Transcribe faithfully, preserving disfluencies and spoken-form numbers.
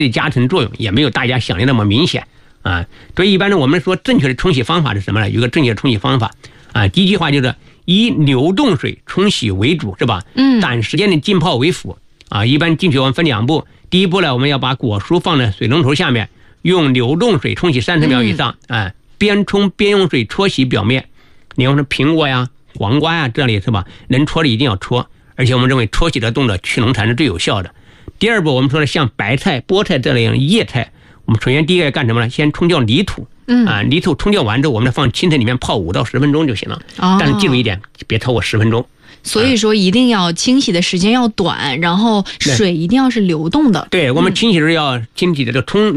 的加成作用，也没有大家想的那么明显啊。所以一般呢，我们说正确的冲洗方法是什么呢？有个正确的冲洗方法啊。第一句话就是以流动水冲洗为主，是吧？ 嗯。 短时间的浸泡为辅啊。一般进去我们分两步，第一步呢，我们要把果蔬放在水龙头下面，用流动水冲洗三十秒以上，哎、嗯啊，边冲边用水搓洗表面。你用苹果呀、黄瓜呀这里是吧？能搓的一定要搓，而且我们认为搓洗的动作去脓才是最有效的。第二步，我们说的像白菜、菠菜这类叶菜，我们首先第一个干什么呢？先冲掉泥土， 嗯啊，泥土冲掉完之后，我们放清水里面泡五到十分钟就行了。 哦、 但是记住一点，别超过十分钟。 所以说一定要清洗的时间要短，然后水一定要是流动的。 对，我们清洗时要清洗的这个冲